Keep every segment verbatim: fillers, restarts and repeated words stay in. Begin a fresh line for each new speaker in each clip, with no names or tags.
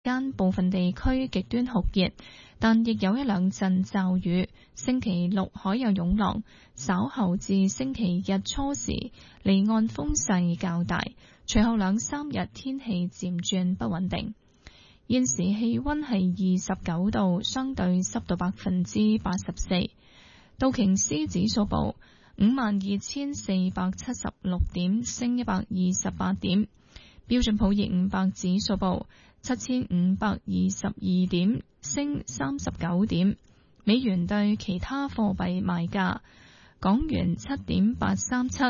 間部分地區極端酷熱，但亦有一兩陣驟雨。星期六海有湧浪，稍後至星期日初時離岸風勢較大，隨後兩三日天氣漸轉不穩定。現時氣溫係二十九度，相對濕度百分之八十四。道瓊斯指數報五萬二千四百七十六點，升一百二十八點。標準普爾五百指數報七千五百二十二點，升三十九點。美元對其他貨幣賣價：港元七點八三七，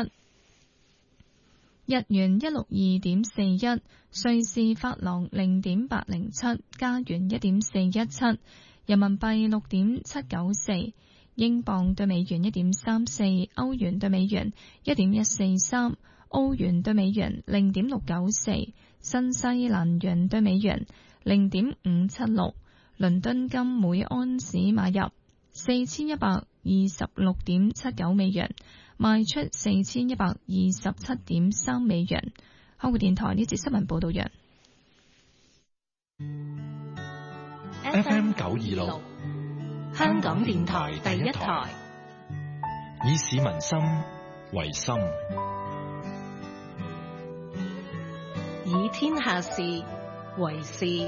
日元一六二點四一，瑞士法郎零點八零七，加元一點四一七，人民幣六點七九四，英鎊對美元一點三四，歐元對美元一點一四三，澳元對美元零點六九四，新西蘭元對美元零點五七六。倫敦金每安士買入四千一百二十六點七九美元，賣出四千一百二十七點三美元。香港電台呢節新聞報道完。
F M 九二六，香港電台第一台，以市民心為心，
以天下事為事。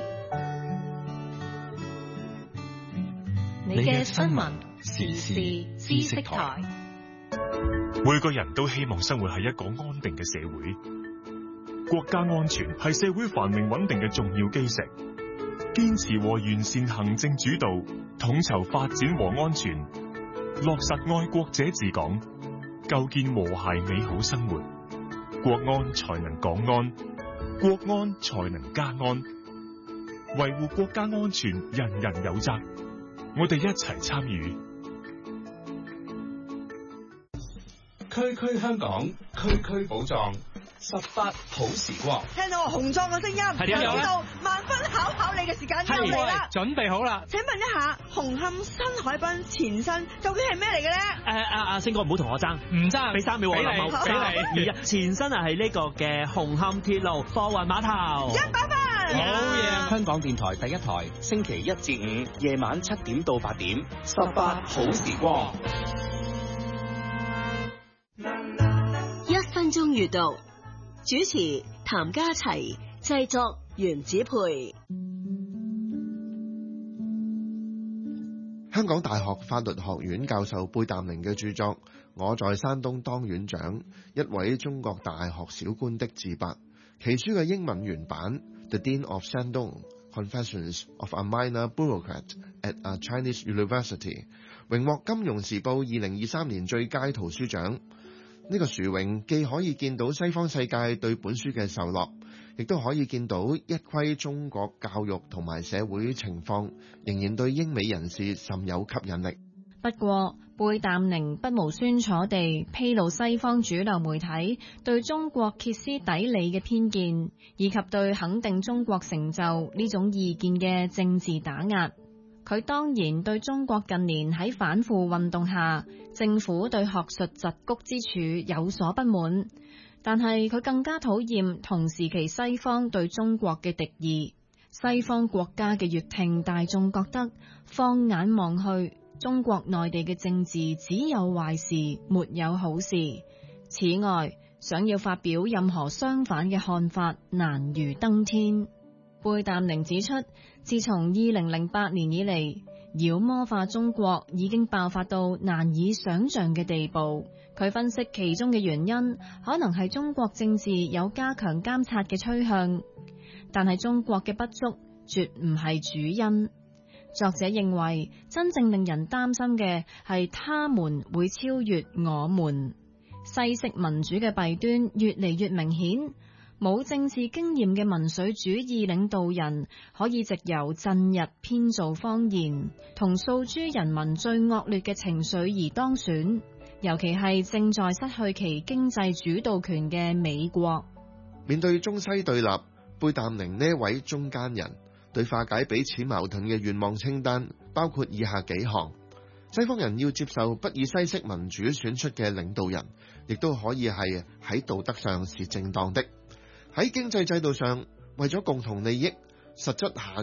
你嘅新聞時事知識台。
每個人都希望生活喺一個安定嘅社會，國家安全係社會繁榮穩定嘅重要基石。堅持和完善行政主導，統籌發展和安全，落實愛國者治港，構建和諧美好生活，國安才能港安，國安才能家安。維護國家安全，人人有責。我哋一齊參與，
區區香港，區區寶藏，十八好時光。
聽到洪壯嘅聲音，
係點樣咧？
知道萬分考考你嘅時間又嚟啦！
準備好啦！請
問一下，紅磡新海濱前身究竟係咩嚟嘅咧？
誒阿阿星哥唔好同我爭，唔爭，俾三秒我諗下，俾你。前身啊係呢個嘅紅磡鐵路貨運碼頭。
一百分。
好嘢！
香港電台第一台，星期一至五夜晚七點到八點，十八好時光。
一分鐘閱讀，主持譚家齊，製作袁子培。
香港大學法律學院教授貝淡寧嘅著作《我在山東當院長：一位中國大學小官的自白》，其書嘅英文原版《The Dean of Shandong: Confessions of a Minor Bureaucrat at a Chinese University》榮獲金融時報二零二三年最佳圖書獎。呢個殊榮既可以見到西方世界對本書嘅受落，亦都可以見到一窺中國教育同埋社會情況仍然對英美人士甚有吸引力。
不過貝淡寧不無酸楚地披露西方主流媒體對中國歇斯底里嘅偏見，以及對肯定中國成就呢種意見嘅政治打壓。佢當然對中國近年喺反腐運動下政府對學術桎梏之處有所不滿，但係佢更加討厭同時期西方對中國嘅敵意。西方國家嘅閱聽大眾覺得放眼望去，中國內地嘅政治只有壞事，沒有好事。此外，想要發表任何相反嘅看法，難如登天。貝淡寧指出，自從二零零八年以嚟，妖魔化中國已經爆發到難以想象嘅地步。佢分析其中嘅原因，可能係中國政治有加強監察嘅趨向，但係中國嘅不足絕唔係主因。作者認為，真正令人擔心嘅係他們會超越我們。西式民主嘅弊端越嚟越明顯。冇政治經驗嘅民粹主義領導人可以藉由鎮日編造謊言，同訴諸人民最惡劣嘅情緒而當選，尤其係正在失去其經濟主導權嘅美國。
面對中西對立，貝淡寧呢位中間人對化解彼此矛盾嘅願望清單包括以下幾項：西方人要接受不以西式民主選出嘅領導人，亦都可以係喺道德上是正當的。喺經濟制度上，為咗共同利益，實質下